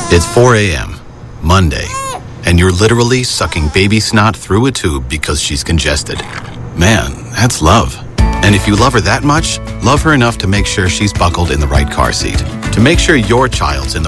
It's 4 a.m., Monday, and you're literally sucking baby snot through a tube because she's congested. Man, that's love. And if you love her that much, love her enough to make sure she's buckled in the right car seat. To make sure your child's in the